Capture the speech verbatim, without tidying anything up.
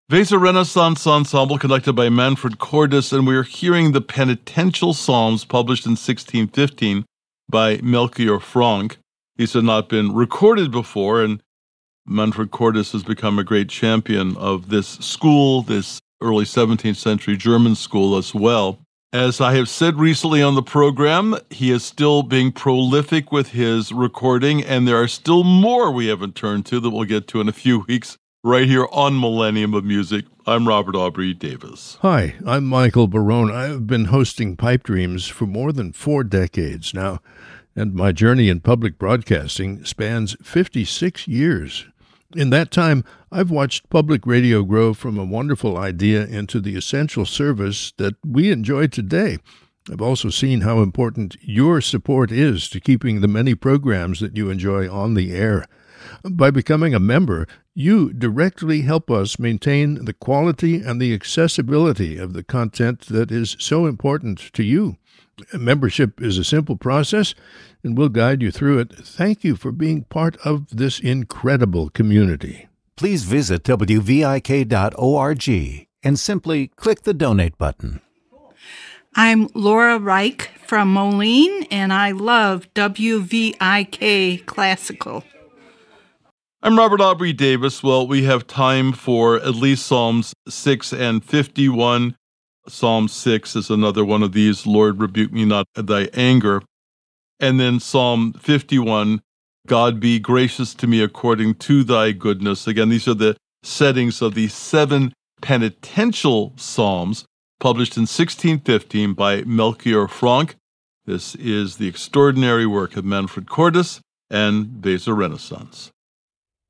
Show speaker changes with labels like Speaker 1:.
Speaker 1: Weser Renaissance Ensemble, conducted by Manfred Cordes, and we are hearing the penitential psalms published in sixteen fifteen by Melchior Franck. These have not been recorded before, and Manfred Cordes has become a great champion of this school, this early seventeenth century German school as well. As I have said recently on the program, he is still being prolific with his recording, and there are still more we haven't turned to that we'll get to in a few weeks. Right here on Millennium of Music. I'm Robert Aubrey Davis.
Speaker 2: Hi, I'm Michael Barone. I've been hosting Pipe Dreams for more than four decades now, and my journey in public broadcasting spans fifty-six years. In that time, I've watched public radio grow from a wonderful idea into the essential service that we enjoy today. I've also seen how important your support is to keeping the many programs that you enjoy on the air. By becoming a member, you directly help us maintain the quality and the accessibility of the content that is so important to you. Membership is a simple process, and we'll guide you through it. Thank you for being part of this incredible community.
Speaker 3: Please visit W V I K dot org and simply click the donate button.
Speaker 4: I'm Laura Reich from Moline, and I love W V I K Classical.
Speaker 1: I'm Robert Aubrey Davis. Well, we have time for at least Psalms six and fifty-one. Psalm six is another one of these, Lord, rebuke me not at thy anger. And then Psalm fifty-one, God be gracious to me according to thy goodness. Again, these are the settings of the seven penitential psalms published in sixteen fifteen by Melchior Franck. This is the extraordinary work of Manfred Cordes and Weser Renaissance.